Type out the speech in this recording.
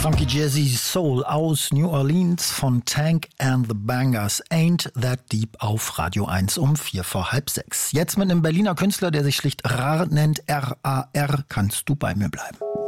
Funky Jazzy Soul aus New Orleans von Tank and the Bangers. Ain't That Deep auf Radio 1 um 5:45. Jetzt mit einem Berliner Künstler, der sich schlicht RAR nennt. RAR, kannst du bei mir bleiben.